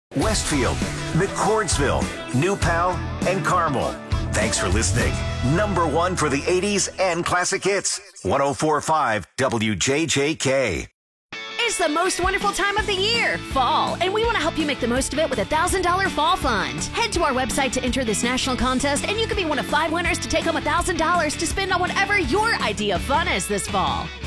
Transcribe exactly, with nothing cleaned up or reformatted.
Westfield, McCordsville, New Pal, and Carmel. Thanks for listening. Number one for the eighties and classic hits. one oh four point five W J J K. It's the most wonderful time of the year, fall, and we want to help you make the most of it with a one thousand dollars fall fund. Head to our website to enter this national contest, and you could be one of five winners to take home one thousand dollars to spend on whatever your idea of fun is this fall.